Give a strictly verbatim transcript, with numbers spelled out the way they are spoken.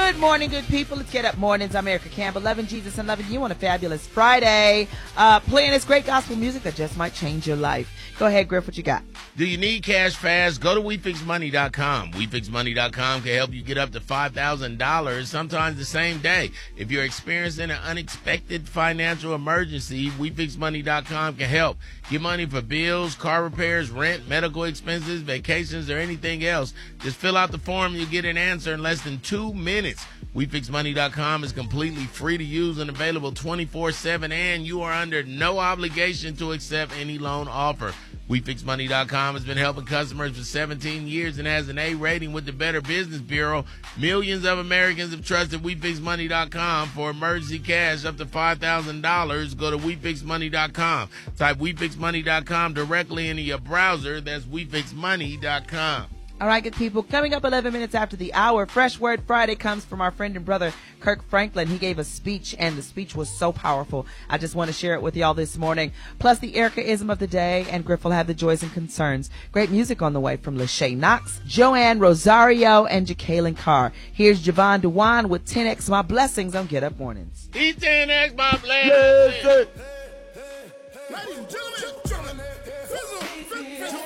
Good morning, good people. Let's get up mornings. I'm Erica Campbell, loving Jesus and loving you on a fabulous Friday. Uh, playing this great gospel music that just might change your life. Go ahead, Griff, what you got? Do you need cash fast? Go to we fix money dot com. we fix money dot com can help you get up to five thousand dollars, sometimes the same day. If you're experiencing an unexpected financial emergency, we fix money dot com can help. Get money for bills, car repairs, rent, medical expenses, vacations, or anything else. Just fill out the form and you'll get an answer in less than two minutes. we fix money dot com is completely free to use and available twenty-four seven, and you are under no obligation to accept any loan offer. we fix money dot com has been helping customers for seventeen years and has an A rating with the Better Business Bureau. Millions of Americans have trusted we fix money dot com for emergency cash up to five thousand dollars. Go to we fix money dot com. Type we fix money dot com directly into your browser. That's we fix money dot com. All right, good people. Coming up eleven minutes after the hour, Fresh Word Friday comes from our friend and brother, Kirk Franklin. He gave a speech, and the speech was so powerful. I just want to share it with y'all this morning. Plus the Erica-ism of the day, and Griff will have the joys and concerns. Great music on the way from Lachey Knox, Joanne Rosario, and Jacqueline Carr. Here's Javon Dewan with ten X My Blessings on Get Up Mornings. He's ten X My Blessings. Yes, sir. Ladies and gentlemen, gentlemen,